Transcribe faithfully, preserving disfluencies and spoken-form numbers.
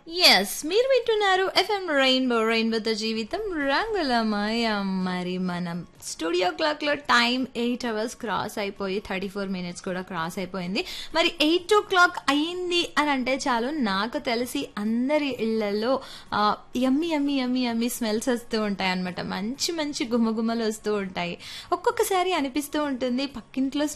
Yes మీరు వింటున్నారు FM rainbow రెయిన్బోతో జీవితం రంగులమయం. మరి మనం స్టూడియో క్లాక్ లో టైం ఎయిట్ అవర్స్ క్రాస్ అయిపోయి థర్టీ ఫోర్ మినిట్స్ కూడా క్రాస్ అయిపోయింది. మరి ఎయిట్ ఓ క్లాక్ అయింది అని అంటే చాలు నాకు తెలిసి అందరి ఇళ్లలో yummy yummy yummy yummy smells వస్తూ ఉంటాయి అనమాట. మంచి మంచి గుమ్మగుమ్మలు వస్తూ ఉంటాయి. ఒక్కొక్కసారి అనిపిస్తూ ఉంటుంది పక్కింట్లో